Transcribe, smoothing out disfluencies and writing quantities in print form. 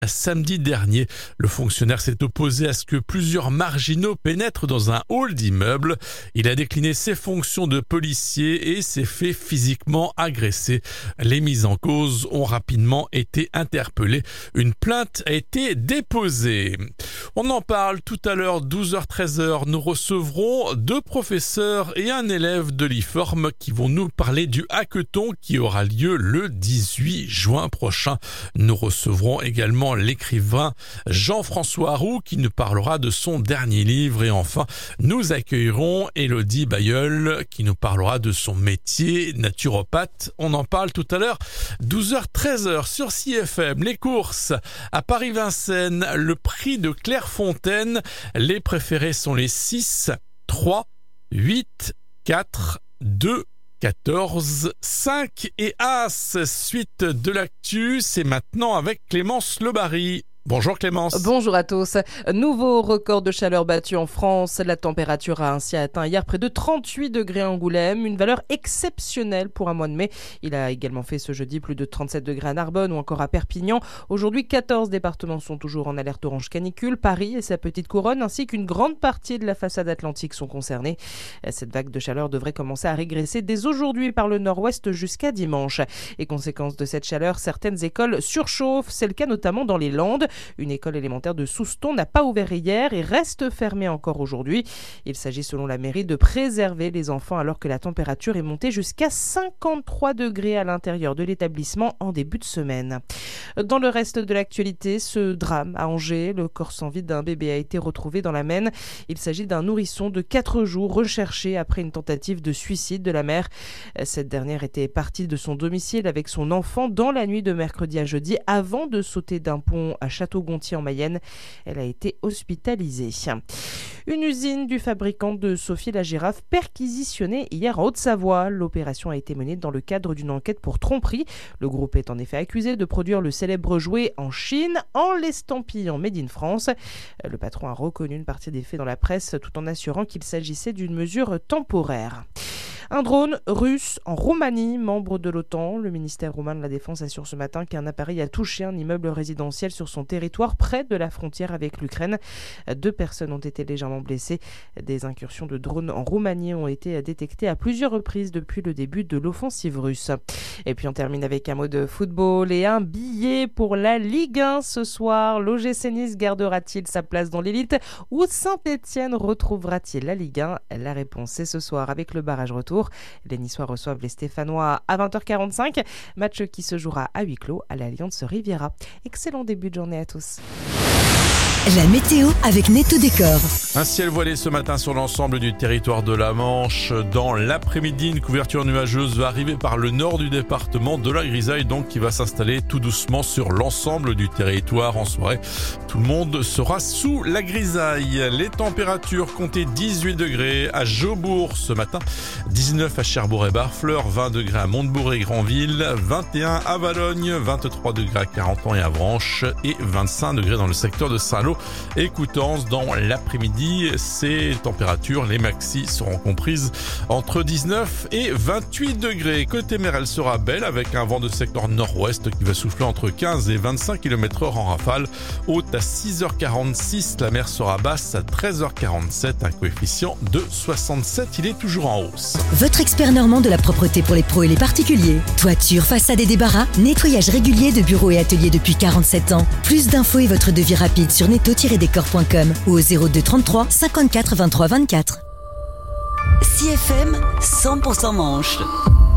samedi dernier. Le fonctionnaire s'est opposé à ce que plusieurs marginaux pénètrent dans un hall d'immeuble. Il a décliné ses fonctions de policier et s'est fait physiquement agresser. Les mises en cause ont rapidement été interpellées. Une plainte a été déposée. On en parle tout à l'heure, 12h-13h. Nous recevrons 2 professeurs et un élève de l'IFORM qui vont nous parler du hackathon qui aura lieu le 18 juin prochain. Nous recevrons également l'écrivain Jean-François Roux qui nous parlera de son dernier livre. Et enfin, nous accueillerons Élodie Bailleul qui nous parlera de son métier naturopathe. On en parle tout à l'heure, 12h-13h sur CFM. Les courses à Paris-Vincennes, le prix de Clairefontaine. Les préférés sont les 6, 3, 8, 4, 2, 14, 5 et As. Suite de l'actu, c'est maintenant avec Clémence Lebary. Bonjour Clémence. Bonjour à tous. Nouveau record de chaleur battu en France. La température a ainsi atteint hier près de 38 degrés à Angoulême, une valeur exceptionnelle pour un mois de mai. Il a également fait ce jeudi plus de 37 degrés à Narbonne ou encore à Perpignan. Aujourd'hui, 14 départements sont toujours en alerte orange canicule. Paris et sa petite couronne ainsi qu'une grande partie de la façade atlantique sont concernés. Cette vague de chaleur devrait commencer à régresser dès aujourd'hui par le nord-ouest jusqu'à dimanche. Et conséquence de cette chaleur, certaines écoles surchauffent. C'est le cas notamment dans les Landes. Une école élémentaire de Souston n'a pas ouvert hier et reste fermée encore aujourd'hui. Il s'agit selon la mairie de préserver les enfants alors que la température est montée jusqu'à 53 degrés à l'intérieur de l'établissement en début de semaine. Dans le reste de l'actualité, ce drame à Angers, le corps sans vie d'un bébé a été retrouvé dans la Maine. Il s'agit d'un nourrisson de 4 jours recherché après une tentative de suicide de la mère. Cette dernière était partie de son domicile avec son enfant dans la nuit de mercredi à jeudi avant de sauter d'un pont à Château-Gontier en Mayenne. Elle a été hospitalisée. Une usine du fabricant de Sophie la girafe perquisitionnée hier en Haute-Savoie. L'opération a été menée dans le cadre d'une enquête pour tromperie. Le groupe est en effet accusé de produire le célèbre jouet en Chine en l'estampillant Made in France. Le patron a reconnu une partie des faits dans la presse tout en assurant qu'il s'agissait d'une mesure temporaire. Un drone russe en Roumanie, membre de l'OTAN. Le ministère roumain de la Défense assure ce matin qu'un appareil a touché un immeuble résidentiel sur son territoire près de la frontière avec l'Ukraine. 2 personnes ont été légèrement blessées. Des incursions de drones en Roumanie ont été détectées à plusieurs reprises depuis le début de l'offensive russe. Et puis on termine avec un mot de football et un billet pour la Ligue 1 ce soir. L'OGC Nice gardera-t-il sa place dans l'élite ou Saint-Etienne retrouvera-t-il la Ligue 1? La réponse est ce soir avec le barrage retour. Les Niçois reçoivent les Stéphanois à 20h45. Match qui se jouera à huis clos à l'Alliance Riviera. Excellent début de journée à tous. La météo avec Netto Décor. Un ciel voilé ce matin sur l'ensemble du territoire de la Manche. Dans l'après-midi, une couverture nuageuse va arriver par le nord du département, de la grisaille donc qui va s'installer tout doucement sur l'ensemble du territoire en soirée. Tout le monde sera sous la grisaille. Les températures comptaient 18 degrés à Jaubourg ce matin, 19 à Cherbourg et Barfleur, 20 degrés à Montebourg et Granville, 21 à Valognes, 23 degrés à Carentan et à Avranches et 25 degrés dans le secteur de Saint-Lô et Coutances. Dans l'après-midi, ces températures, les maxis seront comprises entre 19 et 28 degrés. Côté mer, elle sera belle avec un vent de secteur nord-ouest qui va souffler entre 15 et 25 km/h en rafale. Haute à 6h46, la mer sera basse à 13h47, un coefficient de 67. Il est toujours en hausse. Votre expert normand de la propreté pour les pros et les particuliers. Toiture, façade et débarras, nettoyage régulier de bureaux et ateliers depuis 47 ans. Plus d'infos et votre devis rapide sur netto-décor.com ou au 02 33 54 23 24. CFM 100% Manche.